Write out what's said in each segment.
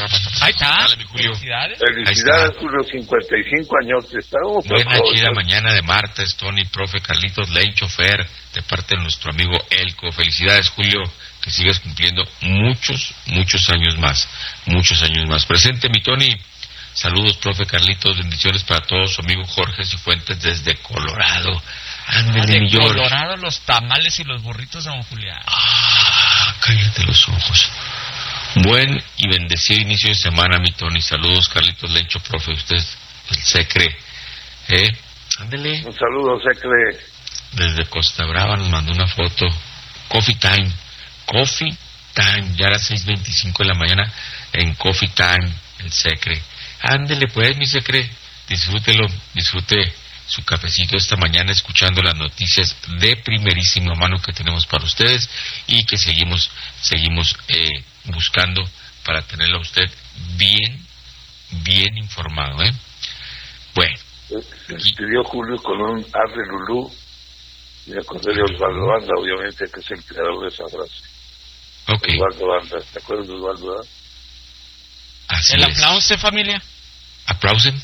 Ahí está. Dale, mi Julio. Felicidades, Julio, 55 años. Estamos buena chida mañana de martes, Tony, profe, Carlitos, Ley, chofer, de parte de nuestro amigo Elco. Felicidades, Julio, que sigas cumpliendo muchos años más. Muchos años más. Presente, mi Tony. Saludos, profe, Carlitos, bendiciones para todos. Su amigo Jorge Cifuentes desde Colorado. Ándale, mi George. Colorado, los tamales y los burritos de don Julián. Cállate los ojos. Buen y bendecido inicio de semana, mi Tony. Saludos, Carlitos Lencho, profe. Usted, el Secre. Ándele. Un saludo, Secre. Desde Costa Brava nos mandó una foto. Coffee Time. Ya a las 6:25 de la mañana en Coffee Time, el Secre. Ándele, pues, mi Secre. Disfrute su cafecito esta mañana escuchando las noticias de primerísima mano que tenemos para ustedes y que seguimos buscando para tenerlo a usted bien informado, Bueno. Pidió Julio con un Arre Lulú y acordé de Osvaldo Banda, obviamente, que es el creador de esa frase. Okay. Osvaldo Banda, ¿te acuerdas de Osvaldo Banda? Así el es. aplauso, familia. Aplausen.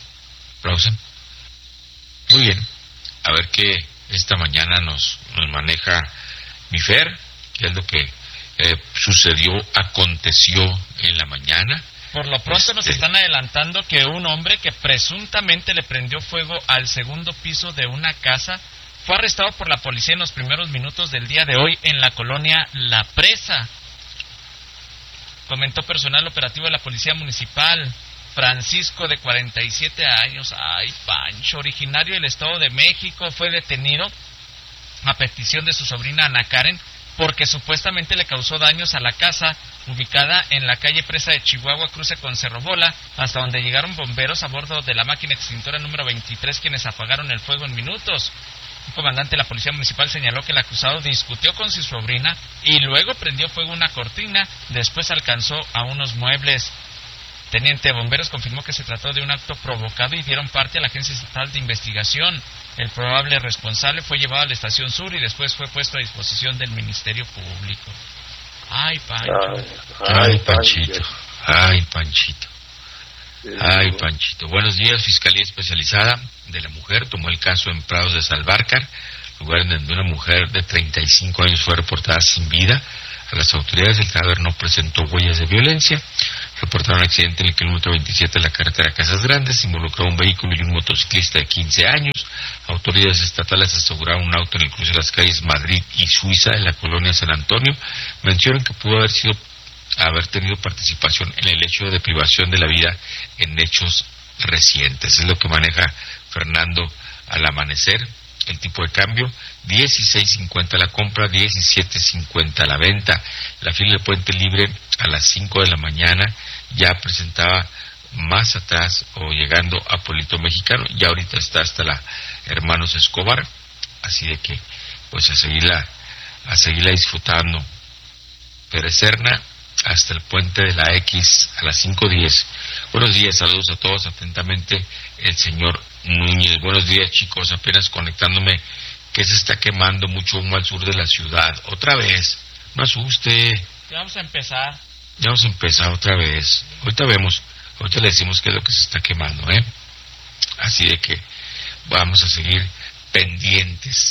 Muy bien. A ver qué esta mañana nos maneja mi Fer, qué es lo que aconteció en la mañana. Por lo pronto nos están adelantando que un hombre que presuntamente le prendió fuego al segundo piso de una casa fue arrestado por la policía en los primeros minutos del día de hoy en la colonia La Presa. Comentó personal operativo de la Policía Municipal. Francisco, de 47 años, Pancho, originario del Estado de México, fue detenido a petición de su sobrina Ana Karen porque supuestamente le causó daños a la casa ubicada en la calle Presa de Chihuahua, cruce con Cerro Bola, hasta donde llegaron bomberos a bordo de la máquina extintora número 23, quienes apagaron el fuego en minutos. Un comandante de la Policía Municipal señaló que el acusado discutió con su sobrina y luego prendió fuego una cortina, después alcanzó a unos muebles. Teniente de Bomberos confirmó que se trató de un acto provocado y dieron parte a la Agencia Estatal de Investigación. El probable responsable fue llevado a la Estación Sur y después fue puesto a disposición del Ministerio Público. Panchito. Buenos días, Fiscalía Especializada de la Mujer tomó el caso en Prados de Salvarcar, lugar en donde una mujer de 35 años fue reportada sin vida. A las autoridades el cadáver no presentó huellas de violencia. Reportaron un accidente en el kilómetro 27 de la carretera Casas Grandes. Involucró a un vehículo y un motociclista de 15 años. Autoridades estatales aseguraron un auto en el cruce de las calles Madrid y Suiza en la colonia San Antonio. Mencionan que pudo haber tenido participación en el hecho de privación de la vida en hechos recientes. Es lo que maneja Fernando al amanecer. El tipo de cambio, 16.50 la compra, 17.50 la venta. La fila del Puente Libre a las 5 de la mañana ya presentaba más atrás o llegando a Pueblito Mexicano. Ya ahorita está hasta la Hermanos Escobar. Así de que, pues a seguirla disfrutando. Pérez Serna hasta el Puente de la X a las 5:10. Buenos días, saludos a todos, atentamente el señor Núñez. Buenos días, chicos, apenas conectándome, que se está quemando mucho humo al sur de la ciudad. Otra vez, no asuste. Ya vamos a empezar otra vez. Ahorita le decimos qué es lo que se está quemando, Así de que vamos a seguir pendientes.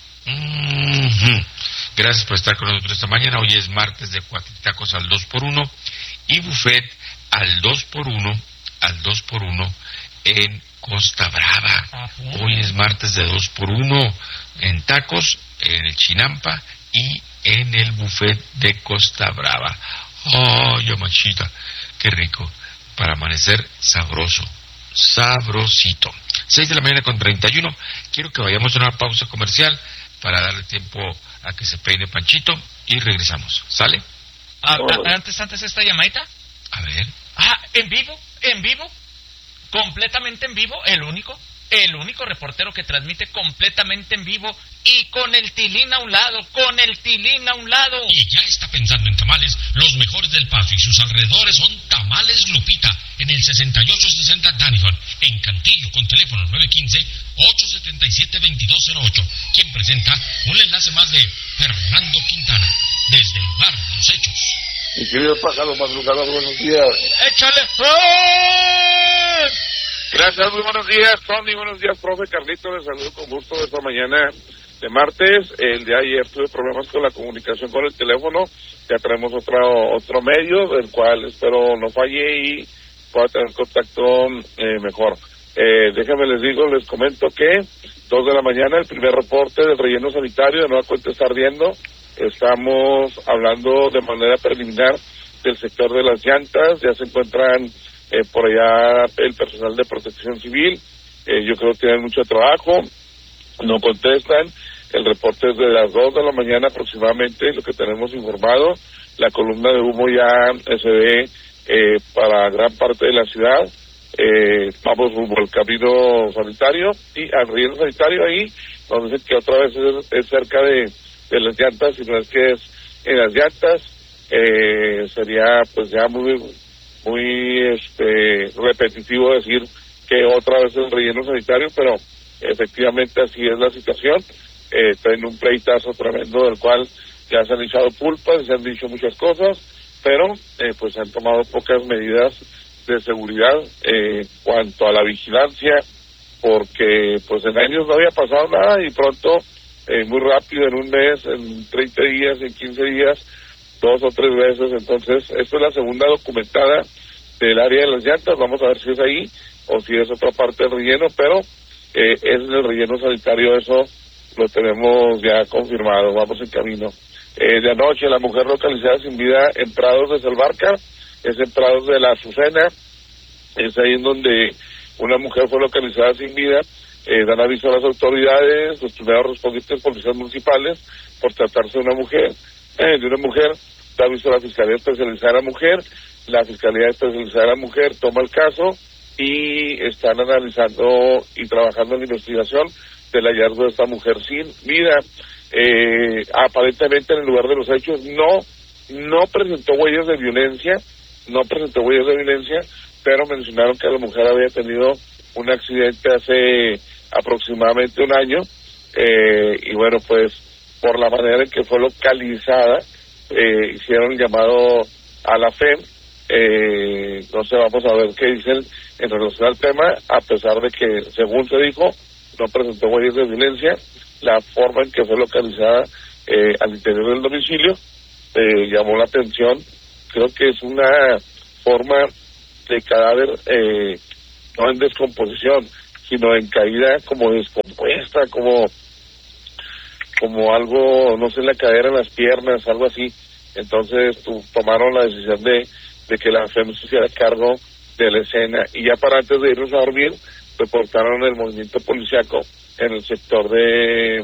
Gracias por estar con nosotros esta mañana. Hoy es martes de cuatritacos al 2x1 y buffet al 2x1 en Costa Brava. Hoy es martes de 2x1 en tacos, en el Chinampa y en el buffet de Costa Brava. ¡Ay, machita! ¡Qué rico! Para amanecer sabrosito. 6 de la mañana con 31. Quiero que vayamos a una pausa comercial para darle tiempo a que se peine Panchito y regresamos. ¿Sale? Antes esta llamadita. A ver. En vivo, completamente en vivo, el único reportero que transmite completamente en vivo y con el tilín a un lado, Y ya está pensando en tamales, los mejores del Paso y sus alrededores son Tamales Lupita, en el 6860 Daniford, en Cantillo, con teléfono 915-877-2208, quien presenta un enlace más de Fernando Quintana, desde el lugar de los hechos. Mi querido pájaro madrugador, buenos días. ¡Échale! Gracias, muy buenos días, Tony, buenos días, profe Carlito, les saludo con gusto esta mañana de martes. El de ayer tuve problemas con la comunicación con el teléfono, ya tenemos otro medio, del cual espero no falle y pueda tener contacto mejor. Déjenme les comento que 2 de la mañana, el primer reporte del relleno sanitario, de nueva cuenta está ardiendo. Estamos hablando de manera preliminar del sector de las llantas, ya se encuentran por allá el personal de protección civil, yo creo que tienen mucho trabajo, no contestan. El reporte es de las 2 de la mañana aproximadamente, lo que tenemos informado. La columna de humo ya se ve para gran parte de la ciudad. Vamos rumbo al camino sanitario y al relleno sanitario, ahí donde dicen que otra vez es cerca de las llantas, y no es que es en las llantas. Sería pues ya muy repetitivo decir que otra vez el relleno sanitario, pero efectivamente así es la situación. Está en un pleitazo tremendo del cual ya se han echado culpas, se han dicho muchas cosas, pero pues se han tomado pocas medidas de seguridad cuanto a la vigilancia, porque pues en años no había pasado nada y pronto, muy rápido, en un mes, en 30 días, en 15 días, 2 o 3 veces. Entonces, esto es la segunda documentada del área de las llantas. Vamos a ver si es ahí o si es otra parte del relleno, pero es en el relleno sanitario, eso lo tenemos ya confirmado. Vamos en camino. De anoche, la mujer localizada sin vida en Prados de Salvarcar, es en Prados de la Azucena, es ahí en donde una mujer fue localizada sin vida. Dan aviso a las autoridades, los primeros respondientes policías municipales, por tratarse de una mujer, da aviso a la Fiscalía Especializada de la Mujer. La Fiscalía Especializada de la Mujer toma el caso y están analizando y trabajando en la investigación del hallazgo de esta mujer sin vida. Aparentemente en el lugar de los hechos no presentó huellas de violencia, pero mencionaron que la mujer había tenido un accidente hace aproximadamente un año, y bueno, pues por la manera en que fue localizada, hicieron el llamado a la FEM. No sé, vamos a ver qué dicen en relación al tema, a pesar de que, según se dijo, no presentó huellas de violencia. La forma en que fue localizada al interior del domicilio llamó la atención. Creo que es una forma de cadáver no en descomposición, sino en caída como descompuesta, como algo, no sé, en la cadera, en las piernas, algo así. Entonces tomaron la decisión de que la FEM se hiciera cargo de la escena, y ya para antes de irnos a dormir reportaron el movimiento policiaco en el sector de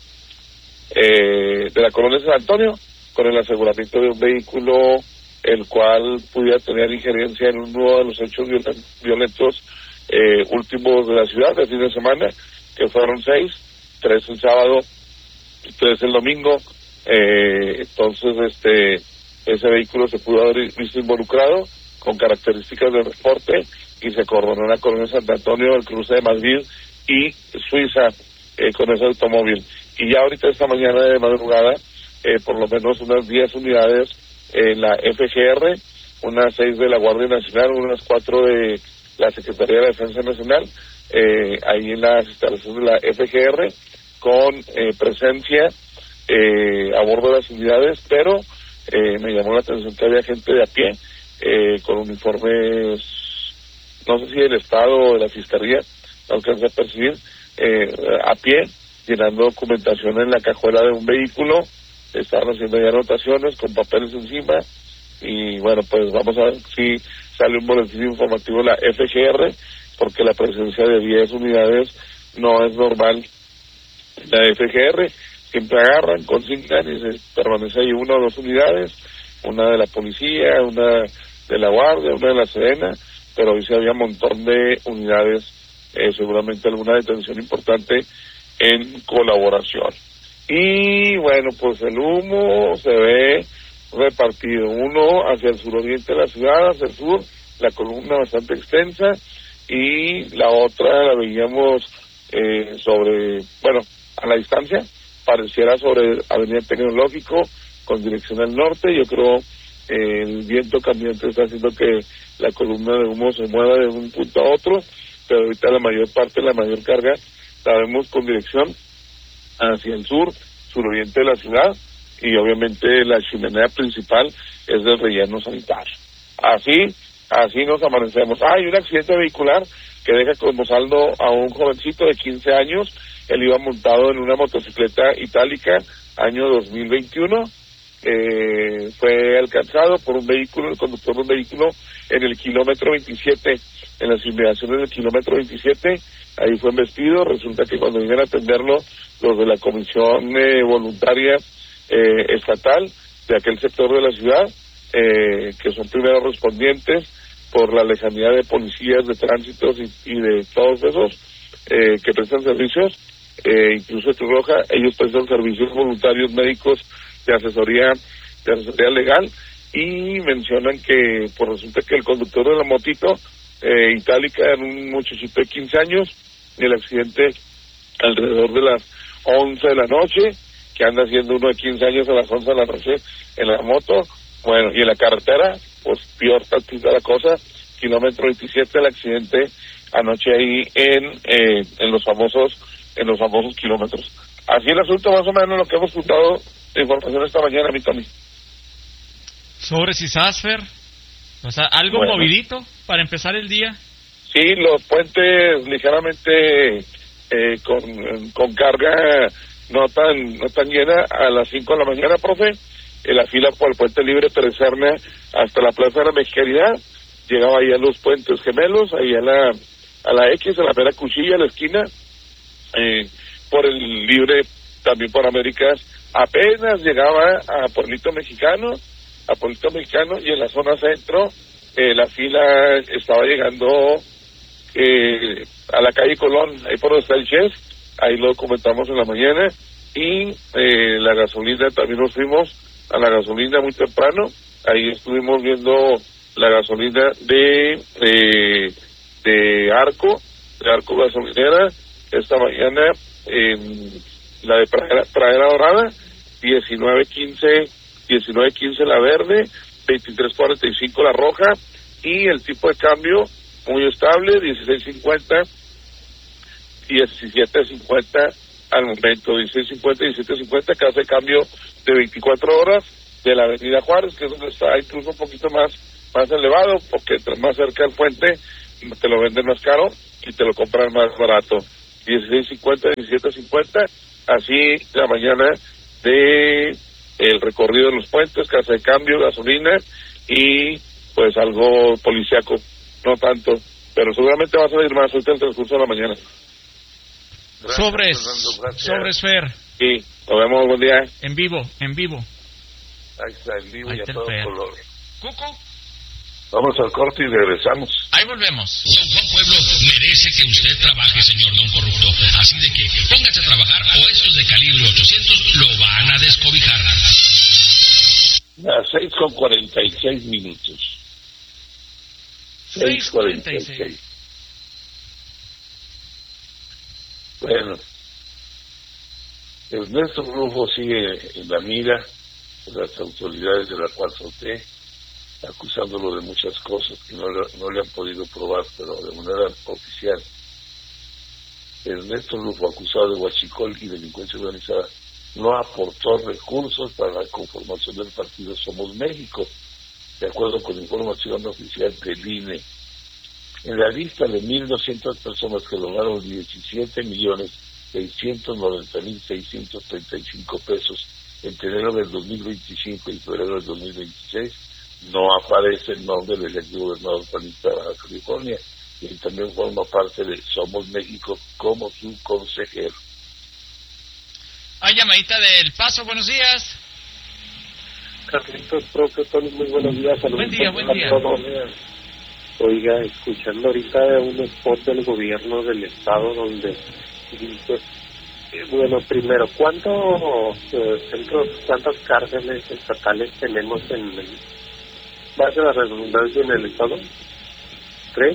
la colonia San Antonio, con el aseguramiento de un vehículo el cual pudiera tener injerencia en uno de los hechos violentos últimos de la ciudad de fin de semana, que fueron 6, 3 el sábado y 3 el domingo. Entonces ese vehículo se pudo haber visto involucrado con características de reporte, y se coordonó en la colonia San Antonio, el cruce de Madrid y Suiza con ese automóvil. Y ya ahorita esta mañana de madrugada, por lo menos unas 10 unidades en la FGR, unas 6 de la Guardia Nacional, unas 4 de la Secretaría de Defensa Nacional, ahí en las instalaciones de la FGR, con presencia a bordo de las unidades, pero me llamó la atención que había gente de a pie, con uniformes, no sé si del Estado o de la Fiscalía, no alcancé a percibir, a pie, llenando documentación en la cajuela de un vehículo. Estaban haciendo ya anotaciones con papeles encima, y bueno, pues vamos a ver si sale un boletín informativo de la FGR, porque la presencia de 10 unidades no es normal. La FGR siempre agarran, consignan y se permanece ahí 1 o 2 unidades, una de la policía, una de la Guardia, una de la Sedena, pero hoy sí había un montón de unidades, seguramente alguna detención importante en colaboración. Y bueno, pues el humo se ve repartido, uno hacia el suroriente de la ciudad, hacia el sur, la columna bastante extensa, y la otra la veíamos a la distancia, pareciera sobre Avenida Tecnológico, con dirección al norte. Yo creo El viento cambiante está haciendo que la columna de humo se mueva de un punto a otro, pero ahorita la mayor carga la vemos con dirección hacia el suroriente de la ciudad, y obviamente la chimenea principal es del relleno sanitario. Así nos amanecemos. Hay un accidente vehicular que deja como saldo a un jovencito de 15 años. Él iba montado en una motocicleta itálica, año 2021. Fue alcanzado por un vehículo, el conductor de un vehículo, en el kilómetro 27, en las inmediaciones del kilómetro 27. Ahí fue embestido. Resulta que cuando iban a atenderlo los de la comisión voluntaria estatal de aquel sector de la ciudad, que son primeros respondientes por la lejanía de policías de tránsito y de todos esos que prestan servicios, incluso Cruz Roja, ellos prestan servicios voluntarios médicos de asesoría legal, y mencionan que pues resulta que el conductor de la motito itálica era un muchachito de 15 años, y el accidente alrededor de las 11 de la noche, que anda haciendo uno de 15 años a las 11 de la noche en la moto. Bueno, y en la carretera, pues peor tantita la cosa, kilómetro 27, el accidente anoche ahí en los famosos kilómetros. Así el asunto, más o menos lo que hemos juntado de información esta mañana, mi Tony. Sobre Cisasfer, o sea, algo movidito para empezar el día. Sí, los puentes ligeramente con carga no tan llena a las 5 de la mañana, profe. En la fila por el puente libre Pérez Serna hasta la Plaza de la Mexicanidad, llegaba ahí a los puentes gemelos, ahí a la X, a la mera cuchilla, a la esquina, por el libre, también por Américas, apenas llegaba a Pueblito Mexicano, y en la zona centro, la fila estaba llegando a la calle Colón, ahí por donde está el Chess, ahí lo comentamos en la mañana, y la gasolina también nos fuimos a la gasolina muy temprano. Ahí estuvimos viendo la gasolina de Arco Gasolinera esta mañana, la de Pradera Dorada, 19.15 la verde, 23.45 la roja, y el tipo de cambio muy estable, 16.50, 17.50 al momento, 16.50, 17.50, casa de cambio de 24 horas de la avenida Juárez, que es donde está incluso un poquito más elevado, porque más cerca del puente te lo venden más caro y te lo compran más barato. 16.50, 17.50, así la mañana de el recorrido de los puentes, casa de cambio, gasolina y pues algo policiaco, no tanto, pero seguramente va a salir más ahorita en el transcurso de la mañana. Sobre Fer. Sí, nos vemos, buen día. En vivo. Ahí está, en vivo, y a todo color. Cuco. Vamos al corte y regresamos. Ahí volvemos. Don Juan Pueblo merece que usted trabaje, señor don corrupto. Así de que póngase a trabajar o estos de calibre 800 lo van a descobijar. Las 6:46. 6:46. Bueno, Ernesto Rufo sigue en la mira de las autoridades de la 4T, acusándolo de muchas cosas que no le han podido probar, pero de manera oficial. Ernesto Rufo, acusado de huachicol y delincuencia organizada, no aportó recursos para la conformación del partido Somos México, de acuerdo con la información oficial del INE. En la lista de 1.200 personas que lograron 17.690.635 pesos entre enero del 2025 y febrero del 2026, no aparece el nombre del ex gobernador panista de Baja California, y también forma parte de Somos México como su consejero. Hay llamadita del Paso, buenos días. Carlitos, profe, Tony, muy buenos días. Buen día. Oiga, escuchando ahorita un spot del gobierno del estado donde dice, bueno, primero, ¿cuántas cárceles estatales tenemos en base a la redundancia en el estado? 3.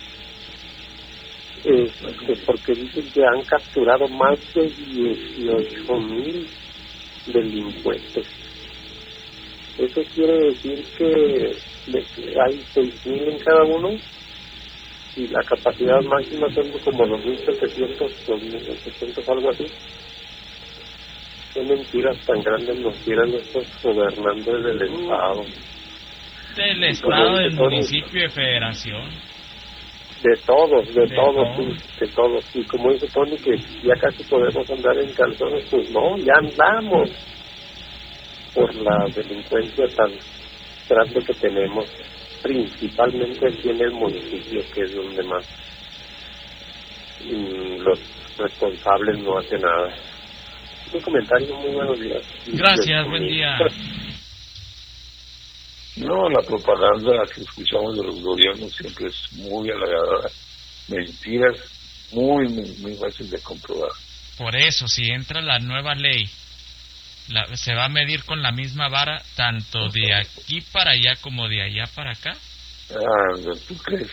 Porque dicen que han capturado más de 18,000 delincuentes. Eso quiere decir que hay 6.000 en cada uno y la capacidad máxima son como 2.700, 2.700, algo así. Qué mentiras tan grandes nos tiran estos gobernantes del Estado. Del Estado, del municipio, de federación. De todos. Y como dice Tony, que ya casi podemos andar en calzones, pues no, ya andamos por la delincuencia tan grande que tenemos, principalmente aquí en el municipio, que es donde más los responsables no hacen nada. Un comentario, muy buenos días. Gracias, buen día. No, la propaganda que escuchamos de los gobiernos siempre es muy halagadora. Mentiras muy, muy, muy fáciles de comprobar. Por eso, si entra la nueva ley, se va a medir con la misma vara, tanto de aquí para allá como de allá para acá. ¿Tú crees?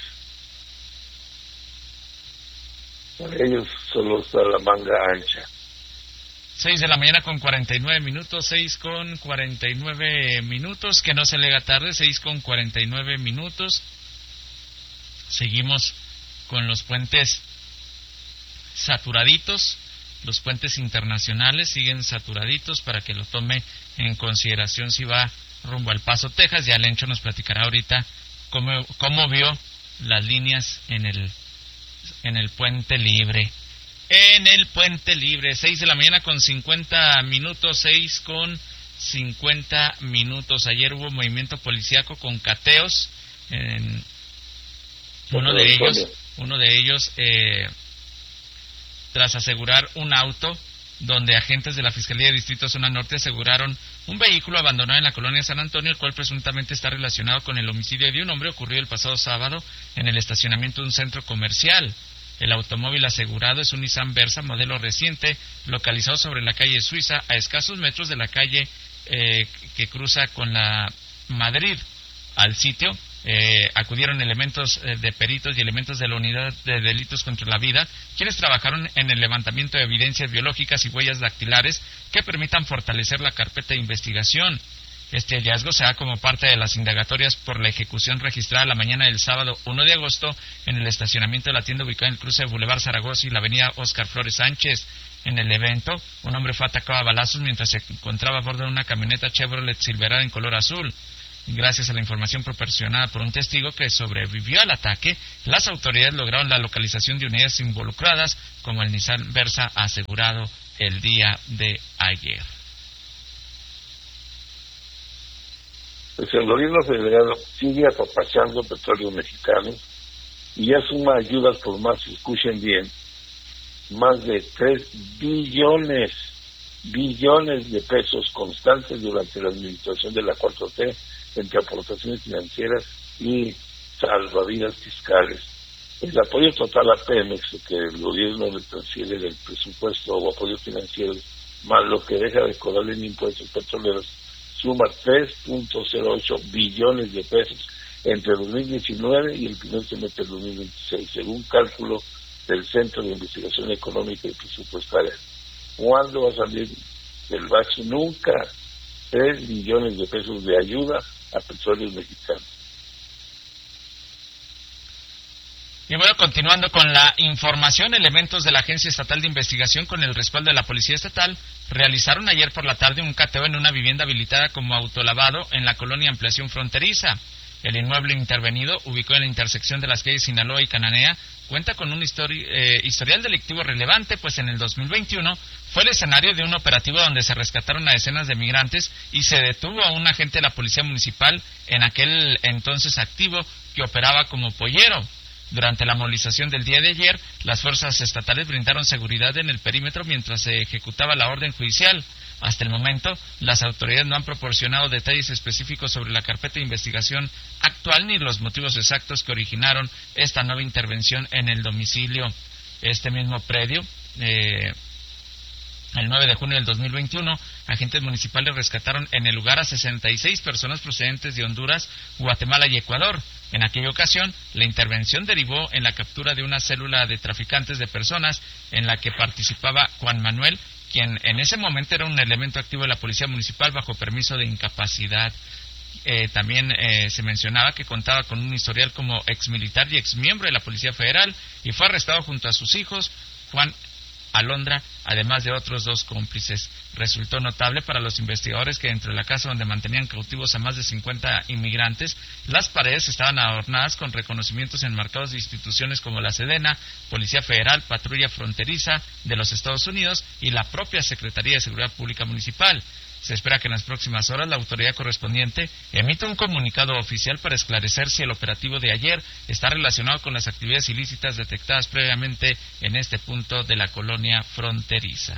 Para ellos solo está la manga ancha. 6 de la mañana con 49 minutos, 6 con 49 minutos, que no se le haga tarde, 6 con 49 minutos. Seguimos con los puentes saturaditos, los puentes internacionales siguen saturaditos para que lo tome en consideración si va rumbo al Paso, Texas. Ya Lencho nos platicará ahorita cómo vio las líneas en el puente libre. En el puente libre, 6 de la mañana con 50 minutos, 6 con 50 minutos. Ayer hubo movimiento policíaco con cateos. Uno de ellos tras asegurar un auto, donde agentes de la Fiscalía de Distrito Zona Norte aseguraron un vehículo abandonado en la colonia San Antonio, el cual presuntamente está relacionado con el homicidio de un hombre ocurrido el pasado sábado en el estacionamiento de un centro comercial. El automóvil asegurado es un Nissan Versa modelo reciente, localizado sobre la calle Suiza, a escasos metros de la calle que cruza con la Madrid. Al sitio acudieron elementos de peritos y elementos de la Unidad de Delitos contra la Vida, quienes trabajaron en el levantamiento de evidencias biológicas y huellas dactilares que permitan fortalecer la carpeta de investigación. Este hallazgo se da como parte de las indagatorias por la ejecución registrada la mañana del sábado 1 de agosto en el estacionamiento de la tienda ubicada en el cruce de Boulevard Zaragoza y la avenida Óscar Flores Sánchez. En el evento, un hombre fue atacado a balazos mientras se encontraba a bordo de una camioneta Chevrolet Silverado en color azul. Gracias a la información proporcionada por un testigo que sobrevivió al ataque, las autoridades lograron la localización de unidades involucradas, como el Nissan Versa asegurado el día de ayer. Pues el gobierno federal sigue apapachando petróleo mexicano y ya suma ayudas por más, escuchen bien, más de 3 billones de pesos constantes durante la administración de la 4T, entre aportaciones financieras y salvavidas fiscales. El apoyo total a Pemex, que el gobierno le transfiere del presupuesto o apoyo financiero, más lo que deja de cobrarle en impuestos petroleros, suma 3.08 billones de pesos entre 2019 y el primer semestre del 2026, según cálculo del Centro de Investigación Económica y Presupuestaria. ¿Cuándo va a salir del bache? Nunca. 3 billones de pesos de ayuda a petróleos mexicanos. Y bueno, continuando con la información, elementos de la Agencia Estatal de Investigación con el respaldo de la Policía Estatal realizaron ayer por la tarde un cateo en una vivienda habilitada como autolavado en la colonia Ampliación Fronteriza. El inmueble intervenido, ubicado en la intersección de las calles Sinaloa y Cananea, cuenta con un historial delictivo relevante, pues en el 2021 fue el escenario de un operativo donde se rescataron a decenas de migrantes y se detuvo a un agente de la Policía Municipal, en aquel entonces activo, que operaba como pollero. Durante la movilización del día de ayer, las fuerzas estatales brindaron seguridad en el perímetro mientras se ejecutaba la orden judicial. Hasta el momento, las autoridades no han proporcionado detalles específicos sobre la carpeta de investigación actual ni los motivos exactos que originaron esta nueva intervención en el domicilio. Este mismo predio, el 9 de junio del 2021, agentes municipales rescataron en el lugar a 66 personas procedentes de Honduras, Guatemala y Ecuador. En aquella ocasión, la intervención derivó en la captura de una célula de traficantes de personas en la que participaba Juan Manuel, quien en ese momento era un elemento activo de la Policía Municipal bajo permiso de incapacidad. También se mencionaba que contaba con un historial como exmilitar y exmiembro de la Policía Federal y fue arrestado junto a sus hijos, Juan Alondra, además de otros 2 cómplices. Resultó notable para los investigadores que dentro de la casa donde mantenían cautivos a más de 50 inmigrantes, las paredes estaban adornadas con reconocimientos enmarcados de instituciones como la Sedena, Policía Federal, Patrulla Fronteriza de los Estados Unidos y la propia Secretaría de Seguridad Pública Municipal. Se espera que en las próximas horas la autoridad correspondiente emita un comunicado oficial para esclarecer si el operativo de ayer está relacionado con las actividades ilícitas detectadas previamente en este punto de la colonia fronteriza.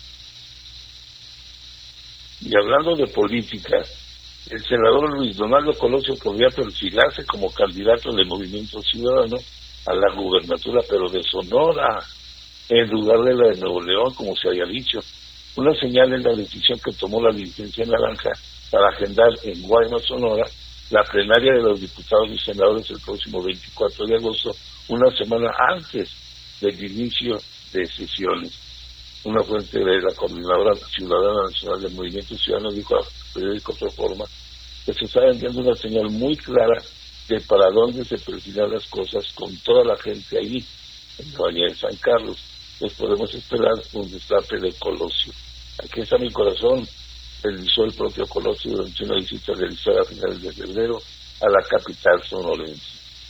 Y hablando de política, el senador Luis Donaldo Colosio podría perfilarse como candidato del Movimiento Ciudadano a la gubernatura, pero de Sonora, en lugar de la de Nuevo León, como se había dicho. Una señal es la decisión que tomó la dirigencia naranja para agendar en Guaymas, Sonora, la plenaria de los diputados y senadores el próximo 24 de agosto, una semana antes del inicio de sesiones. Una fuente de la Coordinadora Ciudadana Nacional del Movimiento Ciudadano dijo al periódico Reforma que se está enviando una señal muy clara de para dónde se perfilan las cosas con toda la gente ahí, en la Bahía de San Carlos. Pues podemos esperar un destape de Colosio. Aquí está mi corazón, realizó el propio Colosio durante una visita realizada a finales de febrero a la capital sonorense.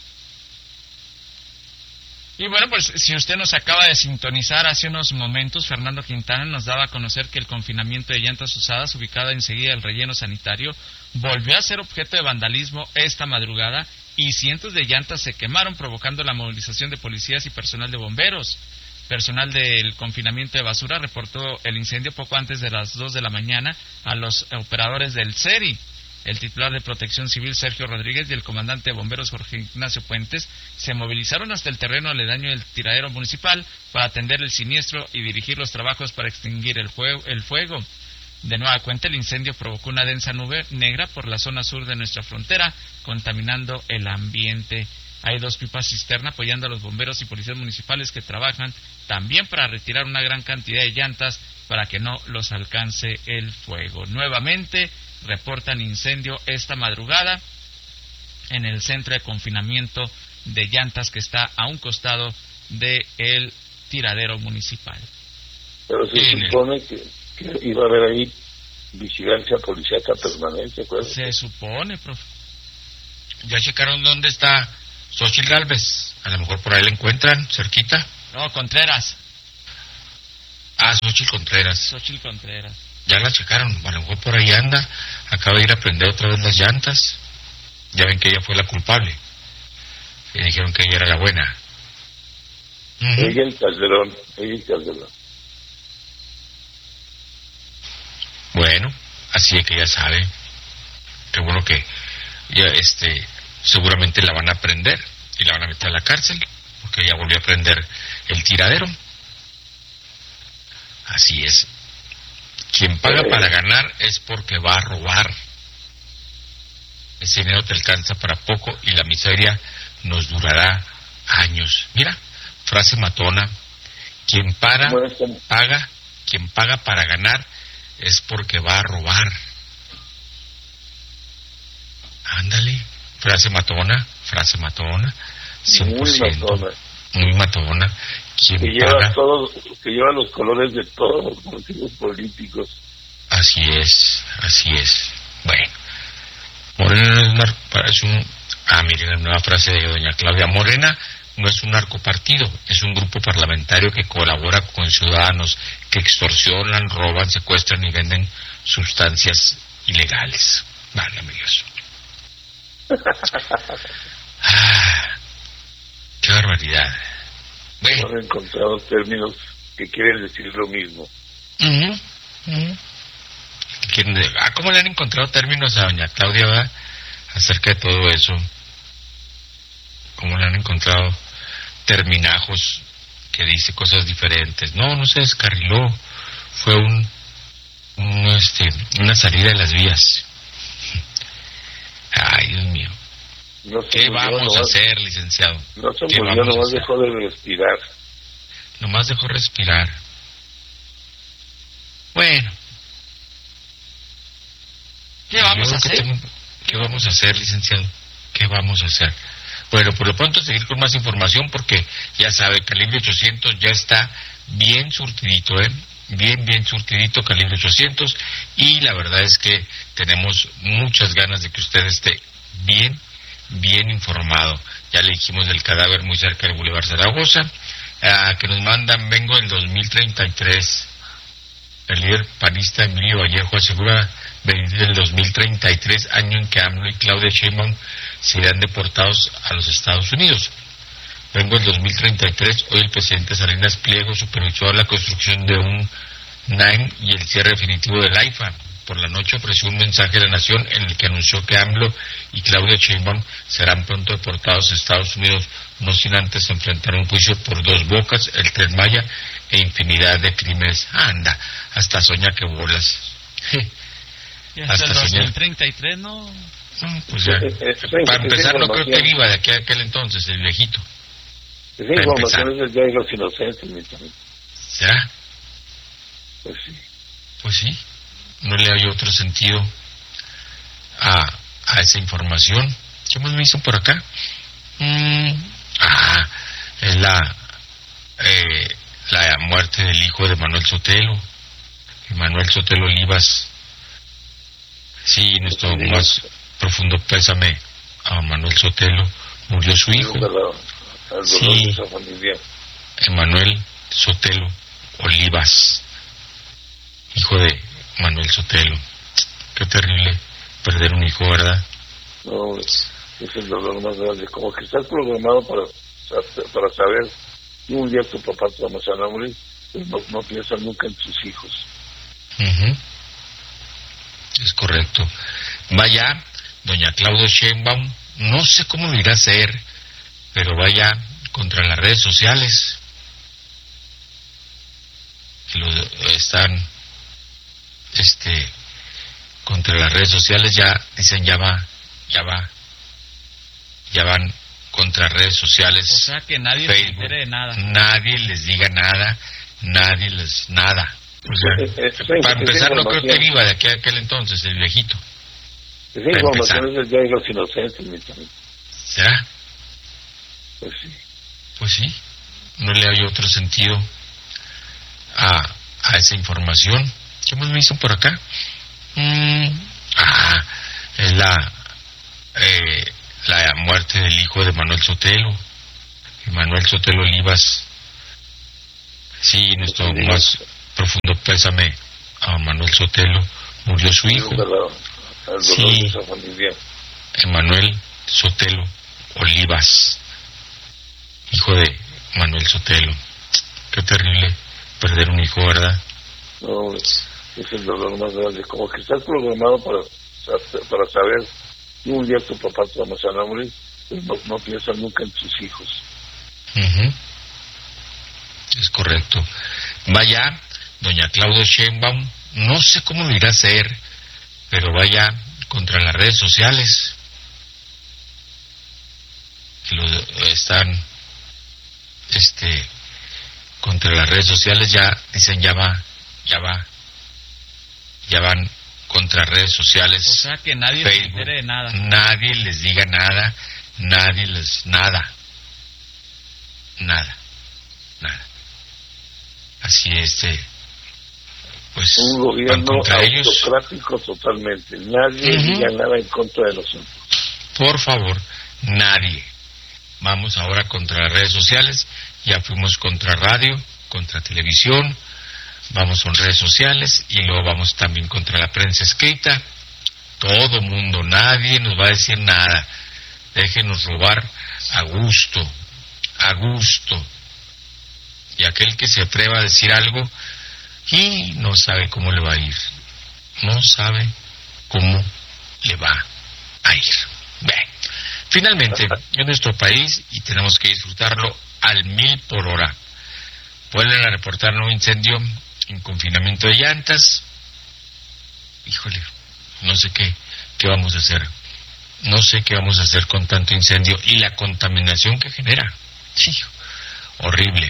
Y bueno, pues si usted nos acaba de sintonizar hace unos momentos, Fernando Quintana nos daba a conocer que el confinamiento de llantas usadas, ubicado enseguida del relleno sanitario, volvió a ser objeto de vandalismo esta madrugada y cientos de llantas se quemaron, provocando la movilización de policías y personal de bomberos. Personal del confinamiento de basura reportó el incendio poco antes de las 2 de la mañana a los operadores del CERI. El titular de Protección Civil, Sergio Rodríguez, y el comandante de bomberos, Jorge Ignacio Puentes, se movilizaron hasta el terreno aledaño del tiradero municipal para atender el siniestro y dirigir los trabajos para extinguir el fuego. De nueva cuenta, el incendio provocó una densa nube negra por la zona sur de nuestra frontera, contaminando el ambiente. Hay 2 pipas cisterna apoyando a los bomberos y policías municipales que trabajan también para retirar una gran cantidad de llantas para que no los alcance el fuego. Nuevamente reportan incendio esta madrugada en el centro de confinamiento de llantas que está a un costado del tiradero municipal. Pero se supone que iba a haber ahí vigilancia policíaca permanente, ¿cuál? Se supone, profe. ¿Ya checaron dónde está Xochitl Gálvez? A lo mejor por ahí la encuentran, cerquita. No, Contreras. Xochitl Contreras. Xochitl Contreras. Ya la checaron, a lo mejor por ahí anda. Acaba de ir a prender otra vez las llantas. Ya ven que ella fue la culpable. Y dijeron que ella era la buena. Ella y Calderón. Bueno, así es que ya sabe. Qué bueno que ya seguramente la van a prender y la van a meter a la cárcel, porque ella volvió a prender el tiradero. Así es. Quien paga para ganar es porque va a robar. Ese dinero te alcanza para poco y la miseria nos durará años. Mira, frase matona. Quien paga para ganar es porque va a robar. Ándale, frase matona, 100%. Muy matona. Que lleva los colores de todos los partidos políticos. Así es. Bueno, Morena miren la nueva frase de doña Claudia. Morena no es un narcopartido, es un grupo parlamentario que colabora con ciudadanos que extorsionan, roban, secuestran y venden sustancias ilegales. Válgame Dios. Qué barbaridad. Bueno. Hemos encontrado términos que quieren decir lo mismo. ¿Cómo le han encontrado términos a doña Claudia, ¿verdad? Acerca de todo eso? ¿Cómo le han encontrado terminajos que dice cosas diferentes? No se descarriló. Fue una salida de las vías. Ay, Dios mío. ¿Qué vamos a hacer, licenciado? No se murió, nomás dejó de respirar. Nomás dejó respirar. Bueno. ¿Qué vamos a hacer? ¿Qué vamos a hacer, licenciado? ¿Qué vamos a hacer? Bueno, por lo pronto seguir con más información porque ya sabe, Calibre 800 ya está bien surtidito, bien surtidito Calibre 800, y la verdad es que tenemos muchas ganas de que usted esté bien informado. Ya le dijimos del cadáver muy cerca del Boulevard Zaragoza, que nos mandan, vengo en 2033. El líder panista Emilio Vallejo asegura venir del 2033, año en que AMLO y Claudia Sheinbaum serán deportados a los Estados Unidos. Vengo en 2033, hoy el presidente Salinas Pliego supervisó la construcción de un NAIM y el cierre definitivo del AIFA. Por la noche ofreció un mensaje a la nación en el que anunció que AMLO y Claudia Sheinbaum serán pronto deportados a Estados Unidos, no sin antes enfrentar un juicio por Dos Bocas, el Tren Maya e infinidad de crímenes. Anda, hasta soña que bolas. Hasta el 2033, ¿no? Pues ya. Para empezar, no creo que viva de aquí a aquel entonces, el viejito. Esa información es del Día de los Inocentes, ¿será? Pues sí. Pues sí. No le hay otro sentido a esa información. ¿Qué más me hizo por acá? Es la muerte del hijo de Manuel Sotelo, Manuel Sotelo Olivas. Sí, nuestro más profundo pésame a Manuel Sotelo. Murió su hijo. Sí, Manuel Sotelo Olivas, hijo de Manuel Sotelo. Qué terrible perder un hijo, ¿verdad? No, es el dolor más grande. Como que estás programado para saber que un día tu papá te va a morir, pues no piensas nunca en tus hijos. Es correcto. Vaya, doña Claudia Sheinbaum, no sé cómo lo irá a hacer, pero vaya contra las redes sociales que lo están contra las redes sociales. Ya dicen, ya van contra redes sociales. O sea que nadie se entere de nada, nadie les diga nada, nada. O sea, para empezar, no creo que viva de aquí a aquel entonces, el viejito. Esa información es del Día de los Inocentes, ¿será? Pues sí. Pues sí. No le hay otro sentido a esa información. ¿Qué más me hizo por acá? Es la muerte del hijo de Manuel Sotelo, Manuel Sotelo Olivas. Sí, nuestro más profundo pésame a Manuel Sotelo. Murió su hijo. Sí, Manuel Sotelo Olivas, hijo de Manuel Sotelo. Qué terrible perder un hijo, ¿verdad? No, es el dolor más grande. Como que estás programado para saber que un día tu papá te va a morir, pues no piensas nunca en tus hijos. Es correcto. Vaya, doña Claudia Sheinbaum, no sé cómo lo irá a hacer, pero vaya contra las redes sociales que lo están contra las redes sociales. Ya dicen, ya van contra redes sociales. O sea que nadie Facebook, se entere de nada, nadie les diga nada, nada. Así pues un gobierno contra autocrático ellos totalmente. Nadie diga nada en contra de nosotros. Por favor, nadie. Vamos ahora contra las redes sociales. Ya fuimos contra radio, contra televisión, vamos con redes sociales y luego vamos también contra la prensa escrita. Todo mundo, nadie nos va a decir nada. Déjenos robar a gusto. Y aquel que se atreva a decir algo y no sabe cómo le va a ir. Bien. Finalmente, en nuestro país, y tenemos que disfrutarlo al 1000 por hora, vuelven a reportar nuevo incendio en confinamiento de llantas. Híjole, no sé qué vamos a hacer. No sé qué vamos a hacer con tanto incendio y la contaminación que genera. Sí, horrible.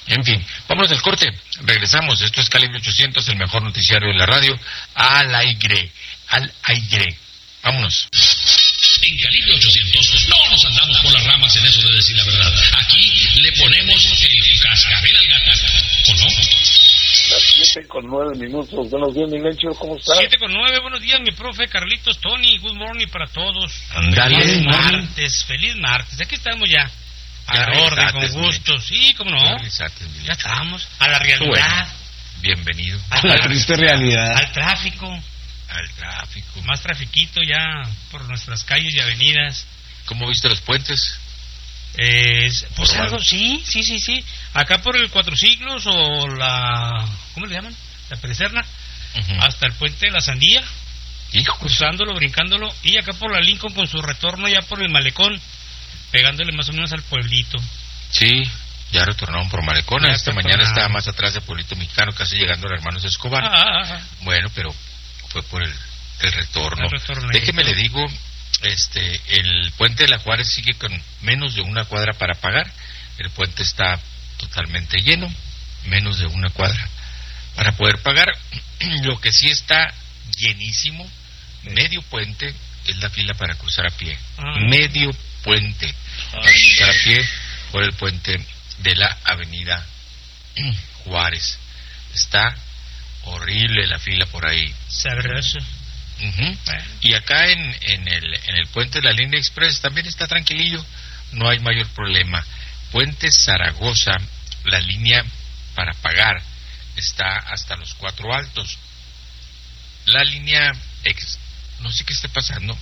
En fin, vámonos al corte. Regresamos. Esto es Calibre 800, el mejor noticiario de la radio. Al aire. Vámonos. En Calibre 800 no nos andamos por las ramas en eso de decir la verdad. Aquí le ponemos el cascabel al gato. ¿O no? Las 7:09. Buenos días, mi Lencho, ¿cómo estás? 7:09, buenos días, mi profe Carlitos, Tony, good morning para todos. Ándale, Feliz martes, aquí estamos ya. A la orden, con gusto, sí, cómo no. Ya estamos, a la realidad. Bueno, bienvenido. A la triste realidad. Al tráfico. Más trafiquito ya por nuestras calles y avenidas. ¿Cómo viste los puentes? Pues algo, sí. Acá por el Cuatro Siglos o la... ¿Cómo le llaman? La Perecerna. Hasta el puente de la Sandía. Hijo. Cruzándolo, brincándolo. Y acá por la Lincoln con su retorno ya por el Malecón. Pegándole más o menos al pueblito. Sí, ya retornaron por Malecón. Esta mañana estaba más atrás de Pueblito Mexicano, casi llegando a los Hermanos Escobar. Bueno, pero fue por el retorno. Déjeme le digo, el puente de la Juárez sigue con menos de una cuadra para pagar. El puente está totalmente lleno, menos de una cuadra para poder pagar. Lo que sí está llenísimo, medio puente, es la fila para cruzar a pie. Medio puente para cruzar a pie por el puente de la avenida Juárez. Está horrible la fila por ahí. Sabroso. Y acá en el puente de la línea express también está tranquilillo, no hay mayor problema. Puente Zaragoza, la línea para pagar está hasta los 4 Altos. La línea no sé qué esté pasando.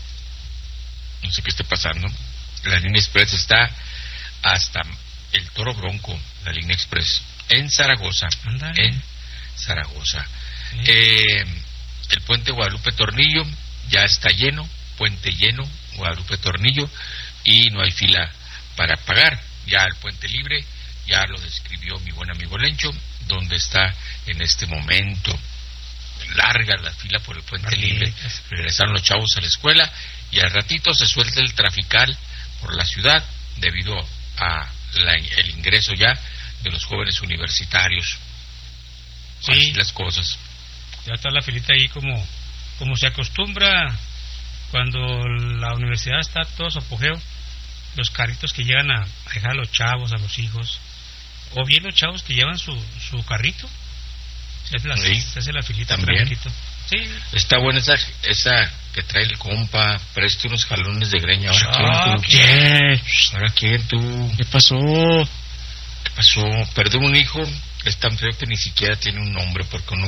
La línea express está hasta el Toro Bronco, la línea express en Zaragoza. El puente Guadalupe Tornillo ya está lleno, puente lleno, Guadalupe Tornillo, y no hay fila para pagar. Ya el puente libre, ya lo describió mi buen amigo Lencho, donde está en este momento. Larga la fila por el puente libre. Regresaron los chavos a la escuela y al ratito se suelta el trafical por la ciudad debido a el ingreso ya de los jóvenes universitarios. Sí, así las cosas. Ya está la filita ahí como se acostumbra cuando la universidad está todo su apogeo, los carritos que llegan a dejar a los chavos, a los hijos, o bien los chavos que llevan su carrito, se hace la filita también. Sí. Está buena esa que trae el compa, preste unos jalones de greña. Ahora ¿quién tú? ¿Qué pasó? Perder un hijo es tan feo que ni siquiera tiene un nombre, porque uno